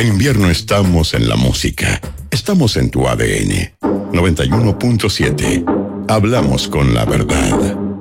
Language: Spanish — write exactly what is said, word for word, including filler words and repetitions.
En invierno estamos en la música. Estamos en tu A D N. noventa y uno punto siete. Hablamos con la verdad.